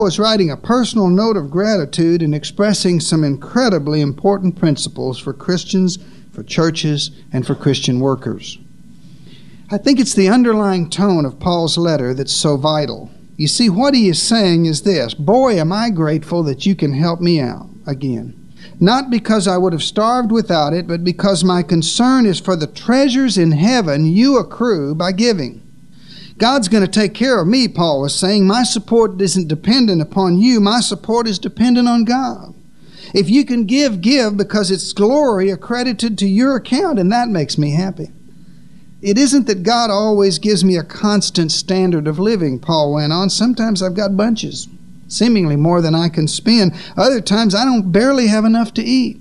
was writing a personal note of gratitude and expressing some incredibly important principles for Christians, for churches, and for Christian workers. I think it's the underlying tone of Paul's letter that's so vital. You see, what he is saying is this: boy, am I grateful that you can help me out again. Not because I would have starved without it, but because my concern is for the treasures in heaven you accrue by giving. God's going to take care of me, Paul was saying. My support isn't dependent upon you. My support is dependent on God. If you can give because it's glory accredited to your account, and that makes me happy. It isn't that God always gives me a constant standard of living, Paul went on. Sometimes I've got bunches, seemingly more than I can spend. Other times I don't barely have enough to eat.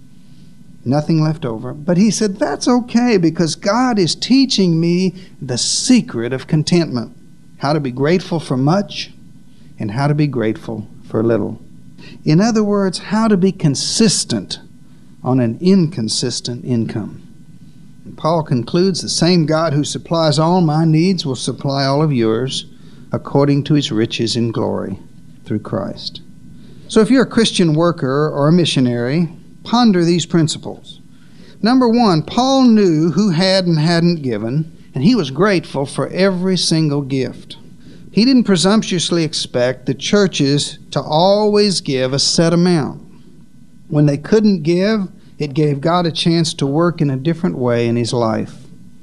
Nothing left over. But he said, that's okay, because God is teaching me the secret of contentment. How to be grateful for much and how to be grateful for little. In other words, how to be consistent on an inconsistent income. And Paul concludes, the same God who supplies all my needs will supply all of yours according to his riches in glory through Christ. So if you're a Christian worker or a missionary, ponder these principles. Number one, Paul knew who had and hadn't given, and he was grateful for every single gift. He didn't presumptuously expect the churches to always give a set amount. When they couldn't give, it gave God a chance to work in a different way in his life.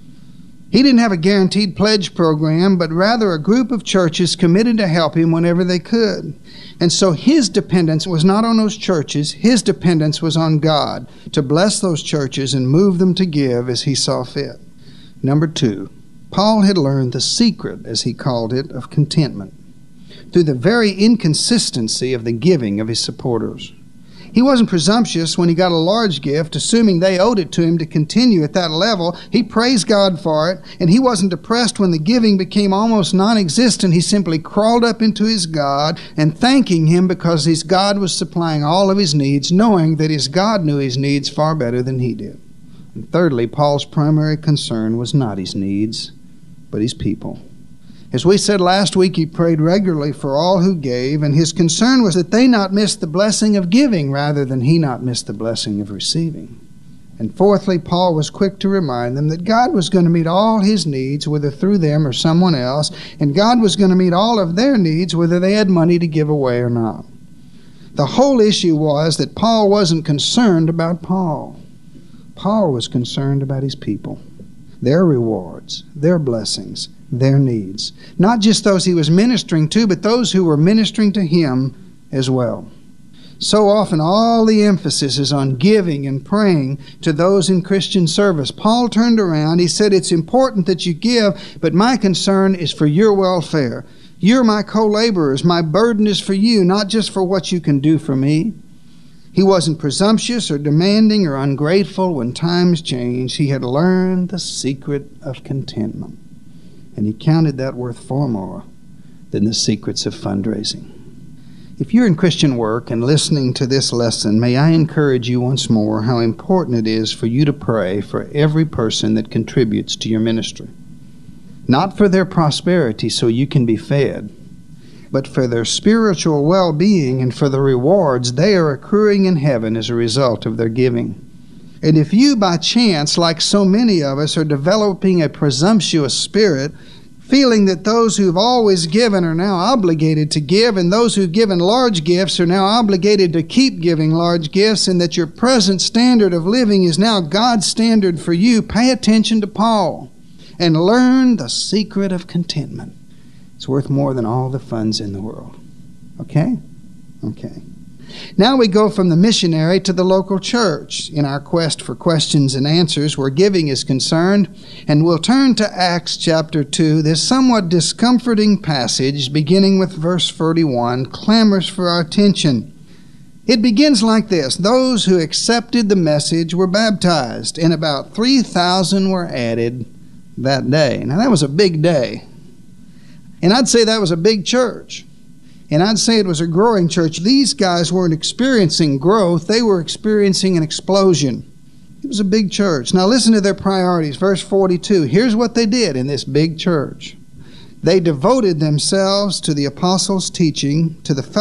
He didn't have a guaranteed pledge program, but rather a group of churches committed to help him whenever they could. And so his dependence was not on those churches. His dependence was on God to bless those churches and move them to give as he saw fit. Number two, Paul had learned the secret, as he called it, of contentment through the very inconsistency of the giving of his supporters. He wasn't presumptuous when he got a large gift, assuming they owed it to him to continue at that level. He praised God for it, and he wasn't depressed when the giving became almost non-existent. He simply crawled up into his God and thanking him because his God was supplying all of his needs, knowing that his God knew his needs far better than he did. And thirdly, Paul's primary concern was not his needs, but his people. As we said last week, he prayed regularly for all who gave, and his concern was that they not miss the blessing of giving rather than he not miss the blessing of receiving. And fourthly, Paul was quick to remind them that God was going to meet all his needs, whether through them or someone else, and God was going to meet all of their needs, whether they had money to give away or not. The whole issue was that Paul wasn't concerned about Paul. Paul was concerned about his people, their rewards, their blessings, their needs. Not just those he was ministering to, but those who were ministering to him as well. So often all the emphasis is on giving and praying to those in Christian service. Paul turned around. He said, it's important that you give, but my concern is for your welfare. You're my co-laborers. My burden is for you, not just for what you can do for me. He wasn't presumptuous or demanding or ungrateful when times changed. He had learned the secret of contentment. And he counted that worth far more than the secrets of fundraising. If you're in Christian work and listening to this lesson, may I encourage you once more how important it is for you to pray for every person that contributes to your ministry. Not for their prosperity so you can be fed, but for their spiritual well-being and for the rewards they are accruing in heaven as a result of their giving. And if you, by chance, like so many of us, are developing a presumptuous spirit, feeling that those who've always given are now obligated to give, and those who've given large gifts are now obligated to keep giving large gifts, and that your present standard of living is now God's standard for you, pay attention to Paul and learn the secret of contentment. It's worth more than all the funds in the world. Okay? Okay. Now we go from the missionary to the local church in our quest for questions and answers where giving is concerned, and we'll turn to Acts chapter 2, this somewhat discomforting passage beginning with verse 41, clamors for our attention. It begins like this: those who accepted the message were baptized, and about 3,000 were added that day. Now that was a big day, and I'd say that was a big church. And I'd say it was a growing church. These guys weren't experiencing growth. They were experiencing an explosion. It was a big church. Now listen to their priorities. Verse 42. Here's what they did in this big church. They devoted themselves to the apostles' teaching, to the